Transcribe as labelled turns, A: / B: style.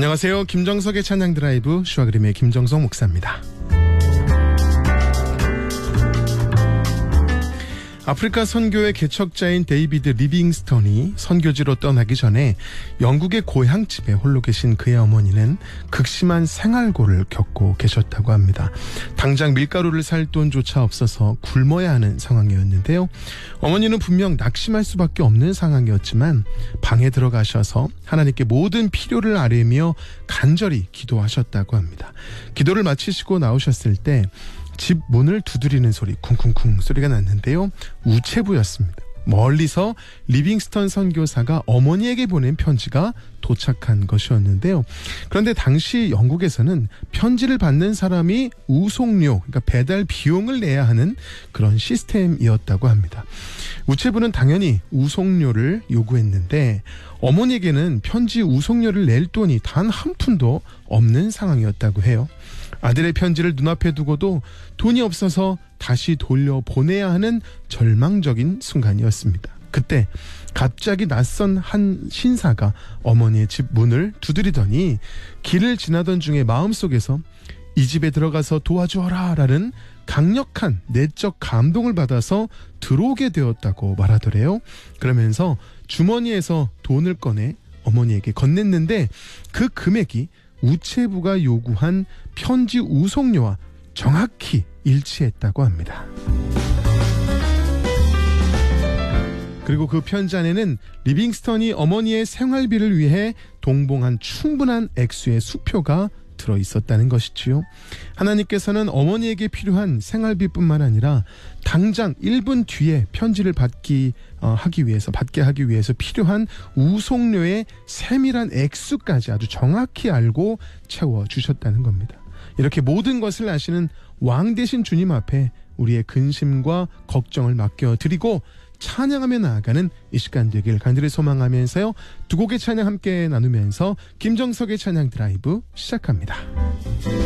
A: 안녕하세요. 김정석의 찬양 드라이브 슈아그림의 김정석 목사입니다. 아프리카 선교의 개척자인 데이비드 리빙스턴이 선교지로 떠나기 전에 영국의 고향집에 홀로 계신 그의 어머니는 극심한 생활고를 겪고 계셨다고 합니다. 당장 밀가루를 살 돈조차 없어서 굶어야 하는 상황이었는데요. 어머니는 분명 낙심할 수밖에 없는 상황이었지만 방에 들어가셔서 하나님께 모든 필요를 아뢰며 간절히 기도하셨다고 합니다. 기도를 마치시고 나오셨을 때 집 문을 두드리는 소리, 쿵쿵쿵 소리가 났는데요. 우체부였습니다. 멀리서 리빙스턴 선교사가 어머니에게 보낸 편지가 도착한 것이었는데요. 그런데 당시 영국에서는 편지를 받는 사람이 우송료, 그러니까 배달 비용을 내야 하는 그런 시스템이었다고 합니다. 우체부는 당연히 우송료를 요구했는데 어머니에게는 편지 우송료를 낼 돈이 단 한 푼도 없는 상황이었다고 해요. 아들의 편지를 눈앞에 두고도 돈이 없어서 다시 돌려보내야 하는 절망적인 순간이었습니다. 그때 갑자기 낯선 한 신사가 어머니의 집 문을 두드리더니 길을 지나던 중에 마음속에서 이 집에 들어가서 도와주어라 라는 강력한 내적 감동을 받아서 들어오게 되었다고 말하더래요. 그러면서 주머니에서 돈을 꺼내 어머니에게 건넸는데 그 금액이 우체부가 요구한 편지 우송료와 정확히 일치했다고 합니다. 그리고 그 편지 안에는 리빙스턴이 어머니의 생활비를 위해 동봉한 충분한 액수의 수표가 들어있었다는 것이지요. 하나님께서는 어머니에게 필요한 생활비뿐만 아니라 당장 1분 뒤에 편지를 받게 하기 위해서 필요한 우송료의 세밀한 액수까지 아주 정확히 알고 채워주셨다는 겁니다. 이렇게 모든 것을 아시는 왕 되신 주님 앞에 우리의 근심과 걱정을 맡겨드리고 찬양하며 나아가는 이 시간 되길 간절히 소망하면서요. 두 곡의 찬양 함께 나누면서 김정석의 찬양 드라이브 시작합니다.